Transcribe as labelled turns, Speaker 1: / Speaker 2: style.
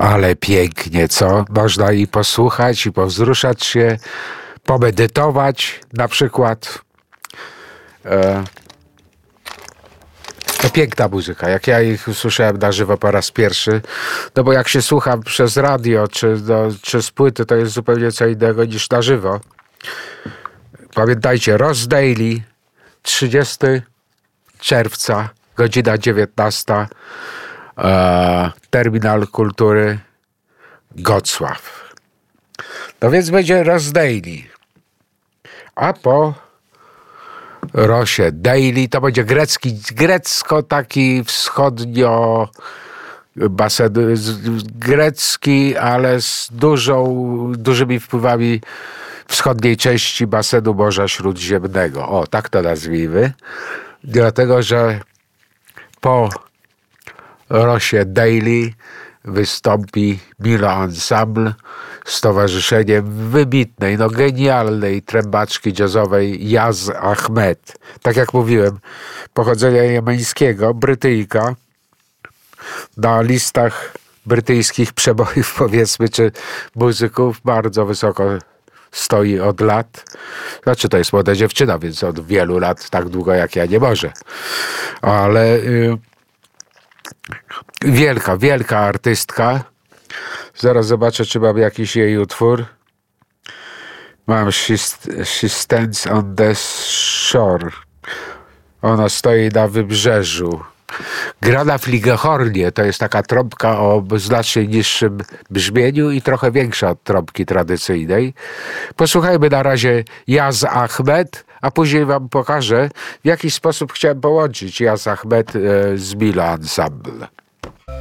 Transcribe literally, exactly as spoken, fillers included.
Speaker 1: Ale pięknie, co? Można i posłuchać, i powzruszać się, pomedytować na przykład. E, to piękna muzyka. Jak ja ich usłyszałem na żywo po raz pierwszy, no bo jak się słucha przez radio czy, no, czy z płyty, to jest zupełnie co innego niż na żywo. Pamiętajcie, Ross Daily, trzydziestego czerwca, godzina dziewiętnasta, e, Terminal Kultury Gocław. No więc będzie Ross Daily. A po Rosie Daily to będzie grecki, grecko taki wschodnio basen grecki, ale z dużą, dużymi wpływami wschodniej części basenu Morza Śródziemnego. O, tak to nazwijmy. Dlatego, że po Rosie Daily wystąpi Milo Ensemble z towarzyszeniem wybitnej, no genialnej trębaczki jazzowej Yaz Ahmed. Tak jak mówiłem, pochodzenia jemeńskiego, Brytyjka. Na listach brytyjskich przebojów, powiedzmy, czy muzyków bardzo wysoko stoi od lat. Znaczy, to jest młoda dziewczyna, więc od wielu lat, tak długo jak ja, nie może. Ale yy, wielka, wielka artystka. Zaraz zobaczę, czy mam jakiś jej utwór. Mam She, she Stands on the Shore. Ona stoi na wybrzeżu. Gra na fligehornie, to jest taka trąbka o znacznie niższym brzmieniu i trochę większa od trąbki tradycyjnej. Posłuchajmy na razie Yaz Ahmed, a później wam pokażę, w jaki sposób chciałem połączyć Yaz Ahmed z Milo Ensemble.